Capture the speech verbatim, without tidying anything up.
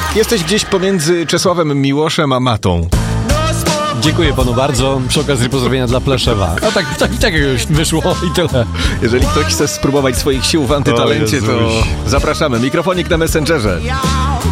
Jesteś gdzieś pomiędzy Czesławem Miłoszem a Matą. Dziękuję panu bardzo. Przy okazji pozdrowienia dla Pleszewa. A tak, tak, tak już wyszło i tyle. Jeżeli ktoś chce spróbować swoich sił w antytalencie, to zapraszamy. Mikrofonik na Messengerze.